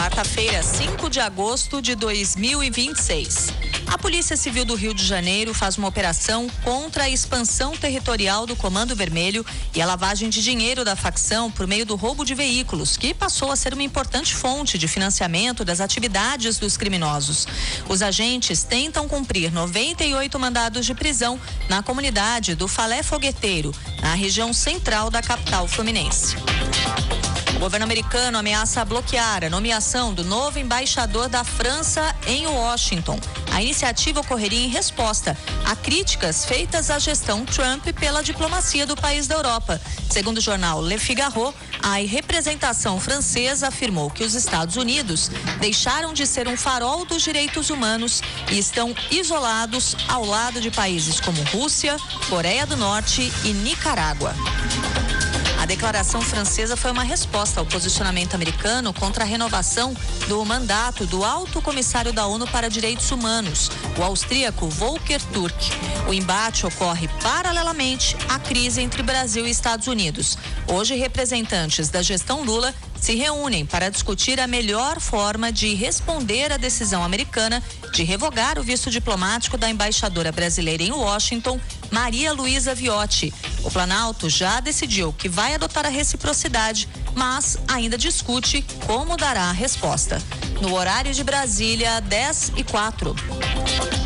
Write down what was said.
quarta-feira, 5 de agosto de 2026. A Polícia Civil do Rio de Janeiro faz uma operação contra a expansão territorial do Comando Vermelho e a lavagem de dinheiro da facção por meio do roubo de veículos, que passou a ser uma importante fonte de financiamento das atividades dos criminosos. Os agentes tentam cumprir 98 mandados de prisão na comunidade do Falé Fogueteiro, na região central da capital fluminense. O governo americano ameaça bloquear a nomeação do novo embaixador da França em Washington. A iniciativa ocorreria em resposta a críticas feitas à gestão Trump pela diplomacia do país da Europa. Segundo o jornal Le Figaro, a representação francesa afirmou que os Estados Unidos deixaram de ser um farol dos direitos humanos e estão isolados ao lado de países como Rússia, Coreia do Norte e Nicarágua. A declaração francesa foi uma resposta ao posicionamento americano contra a renovação do mandato do Alto Comissário da ONU para Direitos Humanos, o austríaco Volker Turk. O embate ocorre paralelamente à crise entre Brasil e Estados Unidos. Hoje, representantes da gestão Lula se reúnem para discutir a melhor forma de responder à decisão americana de revogar o visto diplomático da embaixadora brasileira em Washington, Maria Luísa Viotti. O Planalto já decidiu que vai adotar a reciprocidade, mas ainda discute como dará a resposta. No horário de Brasília, 10h04.